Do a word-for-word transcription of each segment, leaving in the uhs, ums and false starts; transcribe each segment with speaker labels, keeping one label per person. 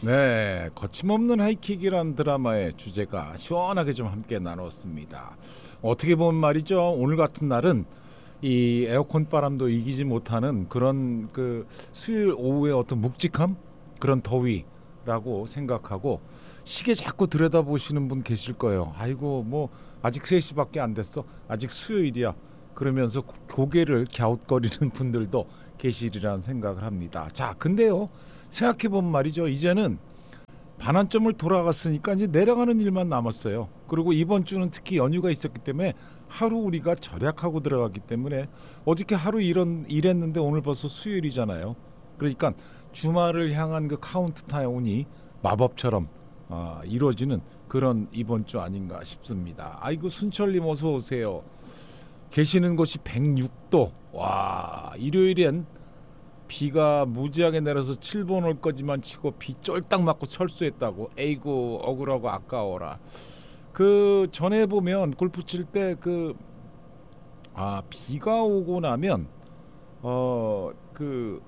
Speaker 1: 네, 거침없는 하이킥이란 드라마의 주제가 시원하게 좀 함께 나눴습니다. 어떻게 보면 말이죠, 오늘 같은 날은 이 에어컨 바람도 이기지 못하는 그런 그 수요일 오후의 어떤 묵직함, 그런 더위라고 생각하고 시계 자꾸 들여다보시는 분 계실 거예요. 아이고 뭐 아직 세 시밖에 안 됐어, 아직 수요일이야, 그러면서 고개를 갸웃거리는 분들도 계시리라는 생각을 합니다. 자, 근데요, 생각해보면 말이죠, 이제는 반환점을 돌아갔으니까 이제 내려가는 일만 남았어요. 그리고 이번 주는 특히 연휴가 있었기 때문에 하루 우리가 절약하고 들어갔기 때문에 어저께 하루 이런 일했는데 오늘 벌써 수요일이잖아요. 그러니까 주말을 향한 그 카운트 타운이 마법처럼 어, 이루어지는 그런 이번 주 아닌가 싶습니다. 아이고, 순철님 어서 오세요. 계시는 곳이 백육 도. 와, 일요일엔 비가 무지하게 내려서 칠 번 올 거지만 치고 비 쫄딱 맞고 철수했다고. 에이구, 억울하고 아까워라. 그 전에 보면 골프 칠 때 그 아 비가 오고 나면 어 그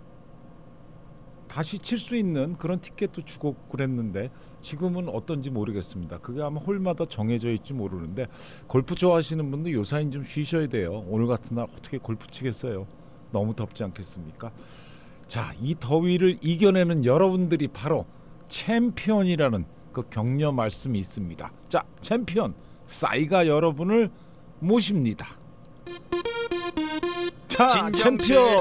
Speaker 1: 다시 칠 수 있는 그런 티켓도 주고 그랬는데 지금은 어떤지 모르겠습니다. 그게 아마 홀마다 정해져 있지 모르는데 골프 좋아하시는 분들 요사인 좀 쉬셔야 돼요. 오늘 같은 날 어떻게 골프 치겠어요? 너무 덥지 않겠습니까? 자, 이 더위를 이겨내는 여러분들이 바로 챔피언이라는 그 격려 말씀이 있습니다. 자, 챔피언 싸이가 여러분을 모십니다. 자, 챔피언